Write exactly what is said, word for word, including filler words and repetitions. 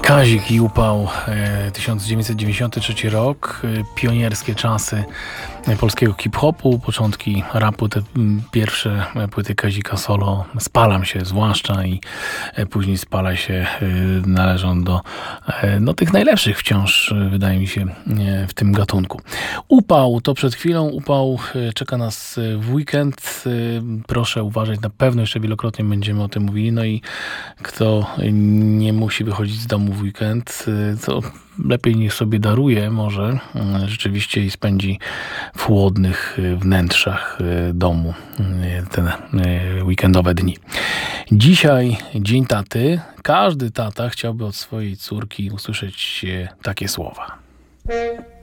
Kazik i upał, e, tysiąc dziewięćset dziewięćdziesiąty trzeci rok, e, pionierskie czasy polskiego hip-hopu, początki rapu, te m, pierwsze płyty Kazika solo, Spalam się zwłaszcza i e, później Spalaj się e, należą do e, no, tych najlepszych wciąż, e, wydaje mi się, e, w tym gatunku. Upał to przed chwilą, upał e, czeka nas e, w weekend, e, proszę uważać, na pewno jeszcze wielokrotnie będziemy o tym mówili, no i kto nie musi wychodzić z domu w weekend, to lepiej niech sobie daruje może rzeczywiście i spędzi w chłodnych wnętrzach domu te weekendowe dni. Dzisiaj Dzień Taty. Każdy tata chciałby od swojej córki usłyszeć takie słowa.